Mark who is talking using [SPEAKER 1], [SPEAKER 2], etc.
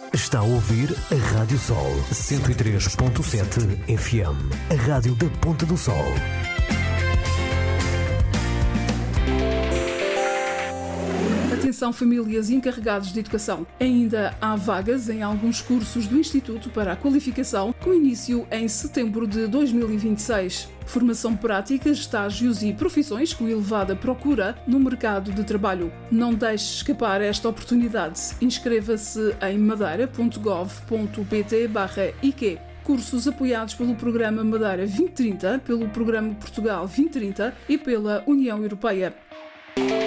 [SPEAKER 1] Está a ouvir a Rádio Sol 103.7 FM, a rádio da Ponta do Sol.
[SPEAKER 2] Atenção, famílias e encarregados de educação. Ainda há vagas em alguns cursos do Instituto para a Qualificação, com início em setembro de 2026. Formação prática, estágios e profissões com elevada procura no mercado de trabalho. Não deixe escapar esta oportunidade. Inscreva-se em madeira.gov.pt/IQ. Cursos apoiados pelo Programa Madeira 2030, pelo Programa Portugal 2030 e pela União Europeia.